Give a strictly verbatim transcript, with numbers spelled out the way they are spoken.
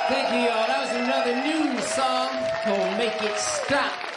Thank you, y'all. That was another new song called Make It Stop.